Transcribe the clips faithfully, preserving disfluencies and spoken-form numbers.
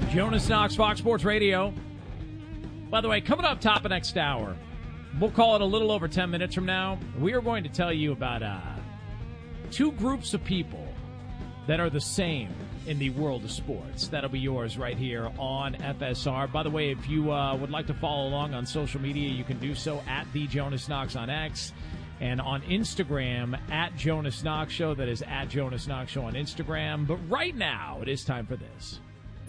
Jonas Knox, Fox Sports Radio. By the way, coming up top of next hour, we'll call it a little over ten minutes from now, we are going to tell you about uh, two groups of people that are the same in the world of sports. That'll be yours right here on F S R. By the way, if you uh, would like to follow along on social media, you can do so at The Jonas Knox on X and on Instagram at Jonas Knox Show. That is at Jonas Knox Show on Instagram. But right now, it is time for this.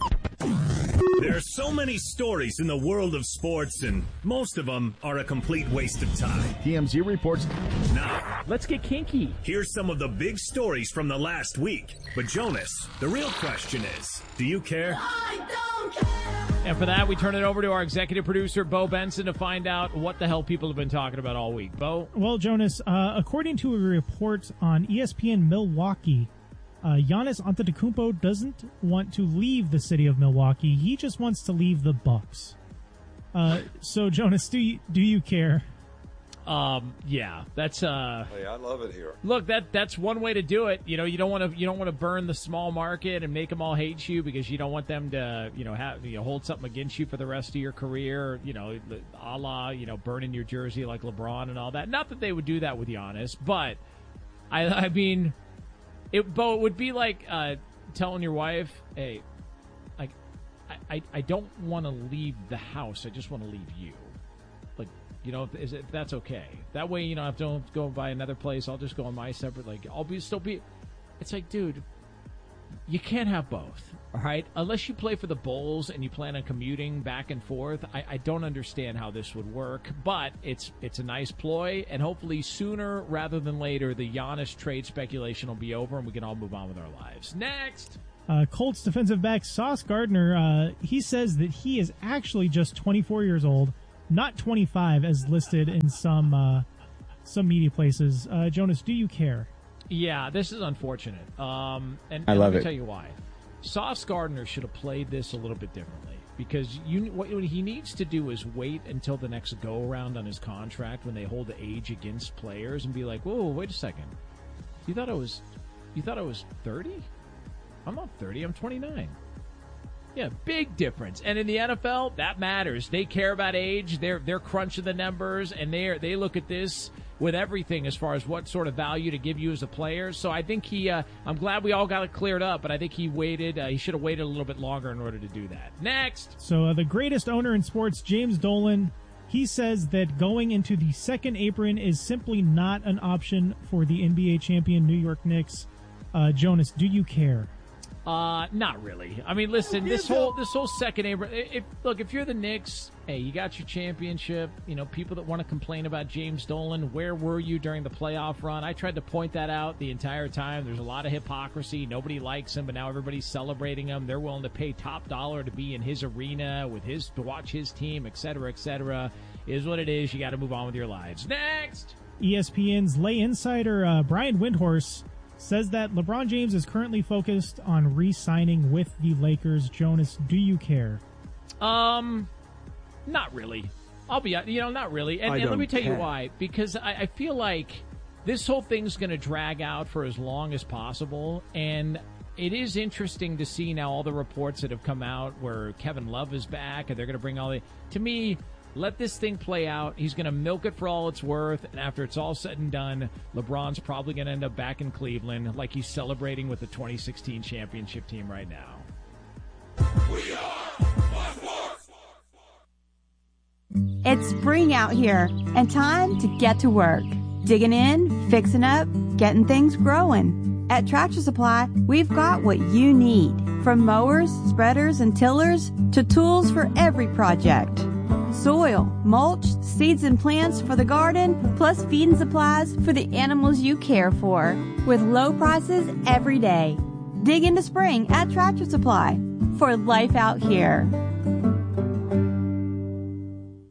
There are so many stories in the world of sports, and most of them are a complete waste of time. T M Z reports. Now, let's get kinky. Here's some of the big stories from the last week. But Jonas, the real question is, do you care? I don't care. And for that, we turn it over to our executive producer, Bo Benson, to find out what the hell people have been talking about all week. Bo? Well, Jonas, uh, according to a report on E S P N Milwaukee, Uh, Giannis Antetokounmpo doesn't want to leave the city of Milwaukee. He just wants to leave the Bucks. Uh, so, Jonas, do you, do you care? Um, yeah, that's uh. Hey, I love it here. Look, that that's one way to do it. You know, you don't want to you don't want to burn the small market and make them all hate you because you don't want them to you know have you know, hold something against you for the rest of your career. You know, a la you know burning your jersey like LeBron and all that. Not that they would do that with Giannis, but I I mean. It, Bo, it would be like uh, telling your wife, hey, like, I, I, I don't want to leave the house. I just want to leave you. Like, you know, if, is it, if that's okay. That way, you know, if I don't go by another place, I'll just go on my separate, like, I'll be still be. It's like, dude, you can't have both, all right? Unless you play for the Bulls and you plan on commuting back and forth, I, I don't understand how this would work. But it's it's a nice ploy, and hopefully sooner rather than later, the Giannis trade speculation will be over and we can all move on with our lives. Next! Uh, Colts defensive back Sauce Gardner, uh, he says that he is actually just twenty-four years old, not twenty-five as listed in some, uh, some media places. Uh, Jonas, do you care? Yeah, this is unfortunate. Um, and, I and love let me it. tell you why. Sauce Gardner should have played this a little bit differently because you what he needs to do is wait until the next go-around on his contract when they hold the age against players and be like, whoa, wait a second. You thought I was you thought I was thirty? I'm not thirty, I'm twenty-nine. Yeah, big difference. And in the N F L, that matters. They care about age. They're they're crunching the numbers, and they they look at this with everything as far as what sort of value to give you as a player. So I think he, uh, I'm glad we all got it cleared up, but I think he waited, uh, he should have waited a little bit longer in order to do that. Next! So uh, the greatest owner in sports, James Dolan, he says that going into the second apron is simply not an option for the N B A champion New York Knicks. Uh, Jonas, do you care? Uh, not really. I mean, listen, this whole this whole second apron. If look, if you're the Knicks, hey, you got your championship. You know, people that want to complain about James Dolan, where were you during the playoff run? I tried to point that out the entire time. There's a lot of hypocrisy. Nobody likes him, but now everybody's celebrating him. They're willing to pay top dollar to be in his arena with his to watch his team, et cetera, et cetera. Is what it is. You got to move on with your lives. Next, E S P N's lay insider uh, Brian Windhorst says that LeBron James is currently focused on re-signing with the Lakers. Jonas, do you care? Um, not really. I'll be, you know, not really. And, and let me tell care. you why. Because I, I feel like this whole thing's going to drag out for as long as possible. And it is interesting to see now all the reports that have come out where Kevin Love is back and they're going to bring all the, to me, let this thing play out. He's going to milk it for all it's worth. And after it's all said and done, LeBron's probably going to end up back in Cleveland like he's celebrating with the twenty sixteen championship team right now. We are Fox Sports. It's spring out here and time to get to work. Digging in, fixing up, getting things growing. At Tractor Supply, we've got what you need. From mowers, spreaders, and tillers to tools for every project. Soil, mulch, seeds and plants for the garden, plus feed and supplies for the animals you care for. With low prices every day. Dig into spring at Tractor Supply for life out here.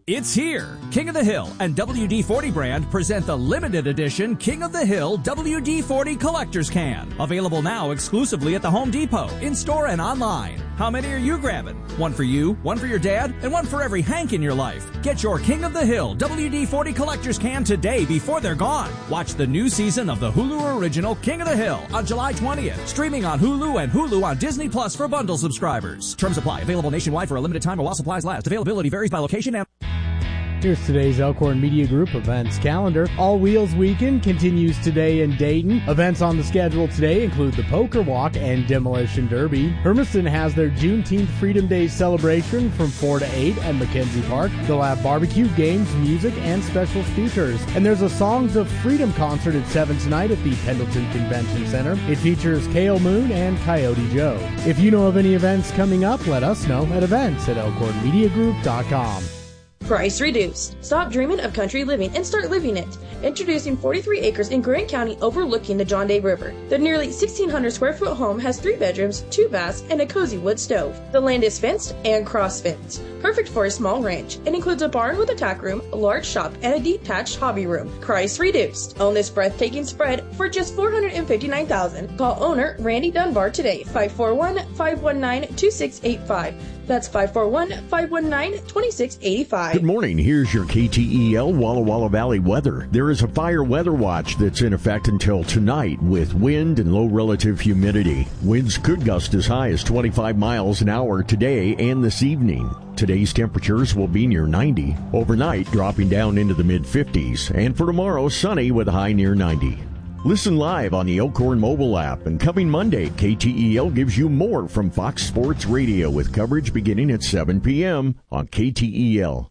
It's here. King of the Hill and W D forty brand present the limited edition King of the Hill W D forty Collector's Can. Available now exclusively at the Home Depot, in-store and online. How many are you grabbing? One for you, one for your dad, and one for every Hank in your life. Get your King of the Hill W D forty Collector's Can today before they're gone. Watch the new season of the Hulu original King of the Hill on July twentieth. Streaming on Hulu and Hulu on Disney Plus for bundle subscribers. Terms apply. Available nationwide for a limited time or while supplies last. Availability varies by location and... Here's today's Elkhorn Media Group events calendar. All Wheels Weekend continues today in Dayton. Events on the schedule today include the Poker Walk and Demolition Derby. Hermiston has their Juneteenth Freedom Day celebration from four to eight at McKenzie Park. They'll have barbecue, games, music, and special speakers. And there's a Songs of Freedom concert at seven tonight at the Pendleton Convention Center. It features Kale Moon and Coyote Joe. If you know of any events coming up, let us know at events at elkhorn media group dot com. Price reduced. Stop dreaming of country living and start living it. Introducing forty-three acres in Grant County overlooking the John Day River. The nearly sixteen hundred square foot home has three bedrooms, two baths, and a cozy wood stove. The land is fenced and cross-fenced. Perfect for a small ranch. It includes a barn with a tack room, a large shop, and a detached hobby room. Price reduced. Own this breathtaking spread for just four hundred fifty-nine thousand dollars. Call owner Randy Dunbar today, five four one, five one nine, two six eight five. That's five four one, five one nine, two six eight five. Good morning. Here's your K T E L Walla Walla Valley weather. There is a fire weather watch that's in effect until tonight with wind and low relative humidity. Winds could gust as high as twenty-five miles an hour today and this evening. Today's temperatures will be near ninety. Overnight, dropping down into the mid fifties. And for tomorrow, sunny with a high near ninety. Listen live on the Elkhorn mobile app, and coming Monday, K T E L gives you more from Fox Sports Radio with coverage beginning at seven p.m. on K T E L.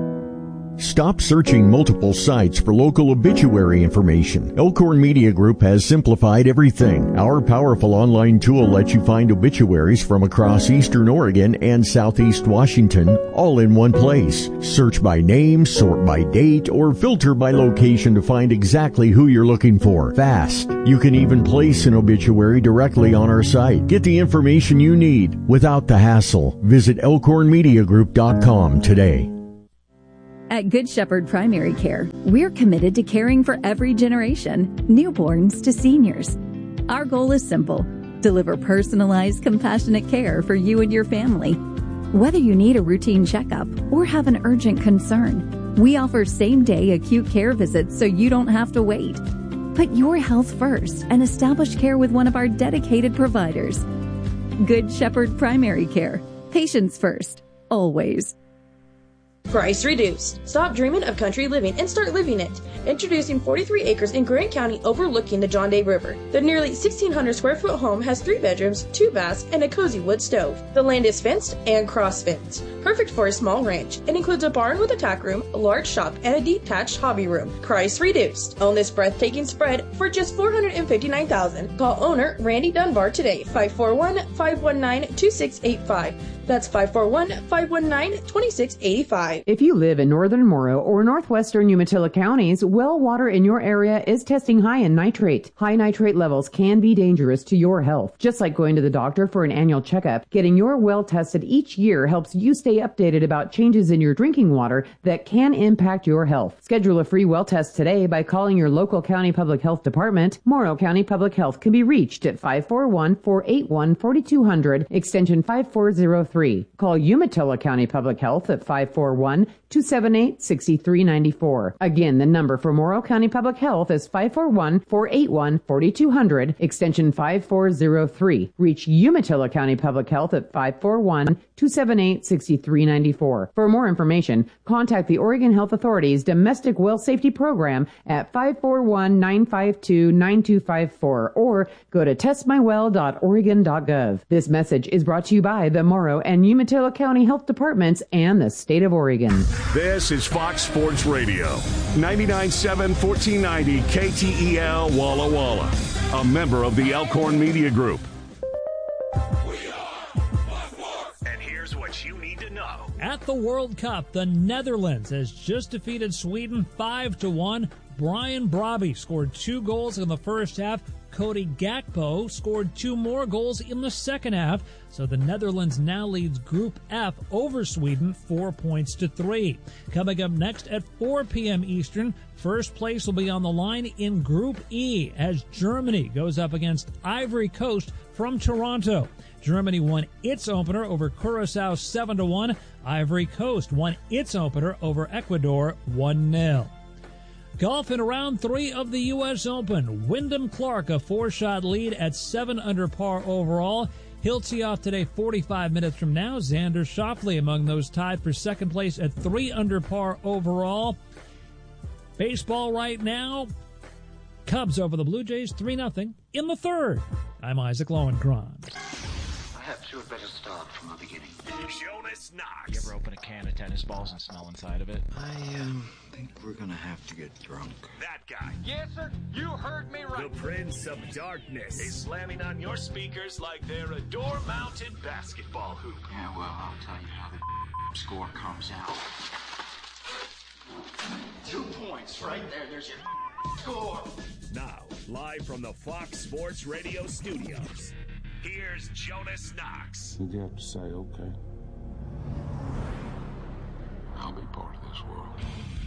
Stop searching multiple sites for local obituary information. Elkhorn Media Group has simplified everything. Our powerful online tool lets you find obituaries from across eastern Oregon and southeast Washington, all in one place. Search by name, sort by date, or filter by location to find exactly who you're looking for. Fast. You can even place an obituary directly on our site. Get the information you need without the hassle. Visit elkhorn media group dot com today. At Good Shepherd Primary Care, we're committed to caring for every generation, newborns to seniors. Our goal is simple: deliver personalized, compassionate care for you and your family. Whether you need a routine checkup or have an urgent concern, we offer same-day acute care visits so you don't have to wait. Put your health first and establish care with one of our dedicated providers. Good Shepherd Primary Care. Patients first, always. Price reduced. Stop dreaming of country living and start living it. Introducing forty-three acres in Grant County overlooking the John Day River. The nearly sixteen hundred square foot home has three bedrooms, two baths, and a cozy wood stove. The land is fenced and cross-fenced. Perfect for a small ranch. It includes a barn with a tack room, a large shop, and a detached hobby room. Price reduced. Own this breathtaking spread for just four hundred fifty-nine thousand dollars. Call owner Randy Dunbar today, five four one, five one nine, two six eight five. That's five four one, five one nine, two six eight five. If you live in northern Morrow or northwestern Umatilla counties, well water in your area is testing high in nitrate. High nitrate levels can be dangerous to your health. Just like going to the doctor for an annual checkup, getting your well tested each year helps you stay updated about changes in your drinking water that can impact your health. Schedule a free well test today by calling your local county public health department. Morrow County Public Health can be reached at five four one, four eight one, four two zero zero, extension five four zero three. Call Umatilla County Public Health at five four one, two seven eight, six three nine four. Again, the number for Morrow County Public Health is five four one, four eight one, four two zero zero, extension five four zero three. Reach Umatilla County Public Health at five four one, two seven eight, six three nine four. For more information, contact the Oregon Health Authority's Domestic Well Safety Program at five four one, nine five two, nine two five four or go to test my well dot oregon dot gov. This message is brought to you by the Morrow and Umatilla County Health Departments and the state of Oregon. This is Fox Sports Radio, ninety-nine point seven, fourteen ninety K T E L Walla Walla, a member of the Elkhorn Media Group. And here's what you need to know. At the World Cup, the Netherlands has just defeated Sweden five to one. Brian Brobby scored two goals in the first half. Cody Gakpo scored two more goals in the second half, so the Netherlands now leads Group F over Sweden four points to three. Coming up next at four p.m. Eastern, first place will be on the line in Group E as Germany goes up against Ivory Coast from Toronto. Germany won its opener over Curacao seven to one. Ivory Coast won its opener over Ecuador one nil. Golf in round three of the U S Open. Wyndham Clark, a four-shot lead at seven under par overall. He'll tee off today forty-five minutes from now. Xander Schauffele among those tied for second place at three under par overall. Baseball right now. Cubs over the Blue Jays three nothing in the third. I'm Isaac Lowenkron. Perhaps you had better start from the beginning. Jonas Knox. You ever open a can of tennis balls and smell inside of it? I um, think we're gonna have to get drunk. That guy. Yes, sir. You heard me right. The Prince of Darkness is slamming on your speakers like they're a door-mounted basketball hoop. Yeah, well, I'll tell you how the score comes out. Two points right there. There's your score. Now, live from the Fox Sports Radio studios, here's Jonas Knox. You have to say, okay, I'll be part of this world.